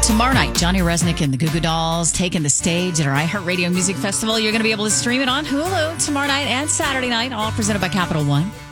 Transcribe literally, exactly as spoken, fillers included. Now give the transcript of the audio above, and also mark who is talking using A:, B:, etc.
A: Tomorrow night, Johnny Resnick and the Goo Goo Dolls taking the stage at our iHeartRadio Music Festival. You're going to be able to stream it on Hulu tomorrow night and Saturday night, all presented by Capital One.